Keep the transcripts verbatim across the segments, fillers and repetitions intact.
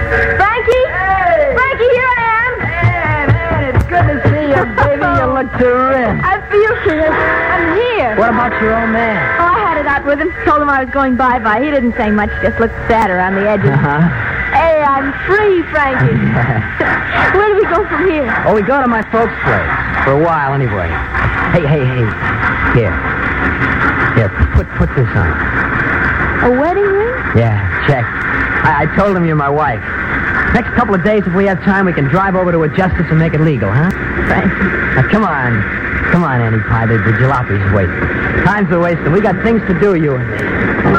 Frankie? Hey! Frankie, here I am. Man, man, it's good to see you, baby. You look terrific. I feel good. I'm here. What about your old man? Oh, I had it out with him. Told him I was going bye-bye. He didn't say much, just looked sad around the edges. Uh-huh. Hey, I'm free, Frankie. Where do we go from here? Oh, we go to my folks' place. For a while, anyway. Hey, hey, hey. Here. Here, put put this on. A wedding ring? Yeah, check. I, I told him you're my wife. Next couple of days, if we have time, we can drive over to a justice and make it legal, huh? Frankie. Now, come on. Come on, Annie Pie. The, the jalopi's waiting. Time's a wasting. We got things to do, you and me.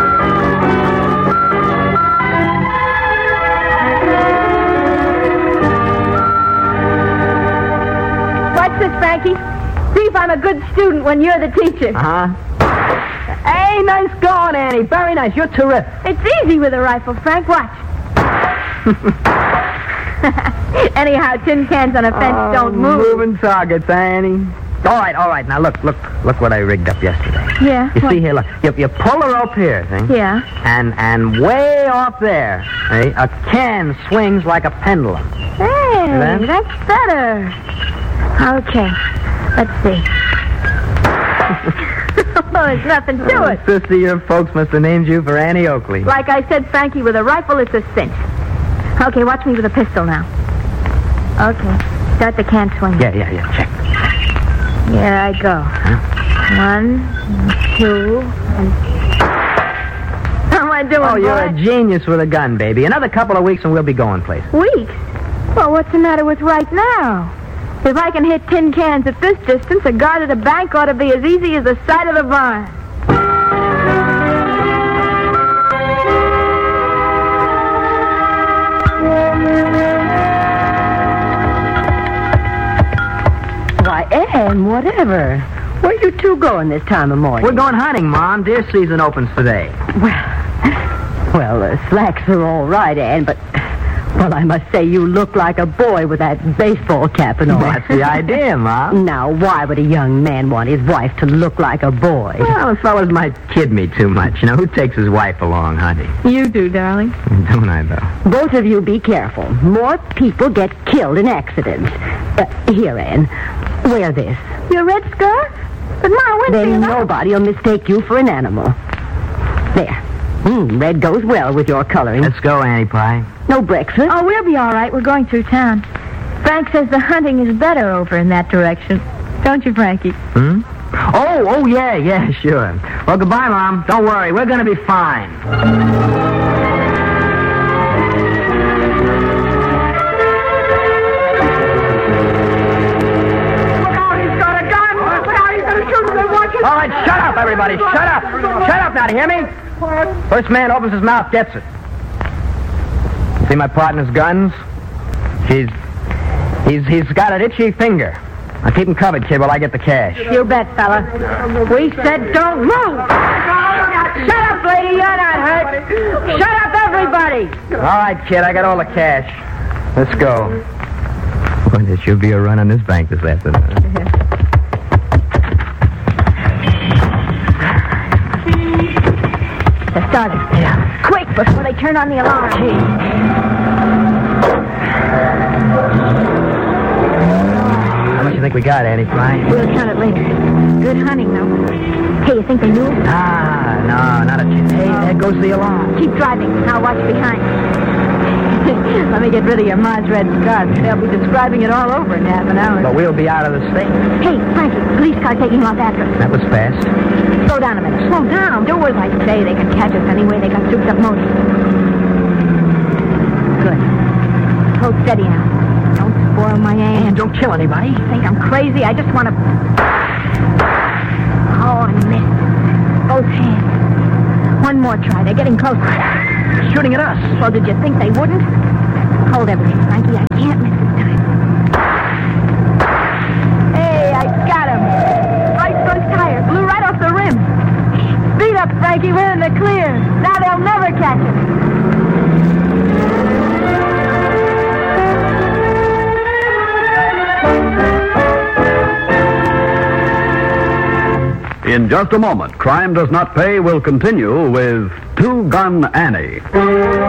Watch this, Frankie. See if I'm a good student when you're the teacher. Uh-huh. Hey, nice going, Annie. Very nice. You're terrific. It's easy with a rifle, Frank. Watch. Anyhow, tin cans on a fence Oh, don't move. Moving targets, Annie. All right, all right. Now, look, look, look what I rigged up yesterday. Yeah. You what? see here, look. You, you pull her up here, see? Yeah. And and way off there, eh, a can swings like a pendulum. Hey, Then? that's better. Okay. Let's see. Oh, there's nothing to it. Oh, sister, your folks must have named you for Annie Oakley. Like I said, Frankie, with a rifle, it's a cinch. Okay, watch me with a pistol now. Okay. Start the can swing. Yeah, yeah, yeah. Check. Here I go. Huh? One, two, and... How am I doing, Oh, you're boy? a genius with a gun, baby. Another couple of weeks and we'll be going places. Weeks? Well, what's the matter with right now? If I can hit tin cans at this distance, a guard at a bank ought to be as easy as the sight of the barn. Why, Ann, whatever. Where you two going this time of morning? We're going hunting, Mom. Deer season opens today. Well, well, the slacks are all right, Ann, but... Well, I must say you look like a boy with that baseball cap and all. That's the idea, Mom. Now, why would a young man want his wife to look like a boy? Well, the fellas might kid me too much. You know, who takes his wife along hunting? You do, darling. Don't I, though? Both of you be careful. More people get killed in accidents. Uh, here, Ann, wear this. Your red scarf? But, Ma, when's Then the... nobody will mistake you for an animal. There. Mm, red goes well with your coloring. Let's go, Annie Pie. No breakfast? Oh, we'll be all right. We're going through town. Frank says the hunting is better over in that direction. Don't you, Frankie? Hmm? Oh, oh, yeah, yeah, sure. Well, goodbye, Mom. Don't worry. We're going to be fine. All right, shut up, everybody. Shut up. Shut up now, do you hear me? First man opens his mouth gets it. See my partner's guns? He's... He's he's got an itchy finger. I'll keep him covered, kid, while I get the cash. You bet, fella. We said don't move. Shut up, lady. You're not hurt. Shut up, everybody. All right, kid, I got all the cash. Let's go. Boy, there should be a run on this bank this afternoon. They're starting. Yeah. Quick, before they turn on the alarm. How much you think we got, Annie Pie? We'll count it later. Good hunting, though. Hey, you think they knew? Ah, no, not a chance. Hey, there goes the alarm. Keep driving. I'll watch behind. Let me get rid of your Ma's red scarf. They'll be describing it all over in half an hour. But we'll be out of the state. Hey, Frankie, police car taking off after us. That was fast. Slow down a minute. Slow down. Do as I say. They can catch us anyway. They got souped up motors. Good. Hold steady now. Don't spoil my aim. And don't kill anybody. You think I'm crazy? I just want to... Oh, I missed. Both hands. One more try. They're getting closer. They're shooting at us. Well, did you think they wouldn't? Hold everything, Frankie. I can't miss this time. Hey, I got him. Right front tire. Blew right off the rim. Speed up, Frankie. We're in the clear. Now they'll never catch us. In just a moment, Crime Does Not Pay will continue with Two Gun Annie.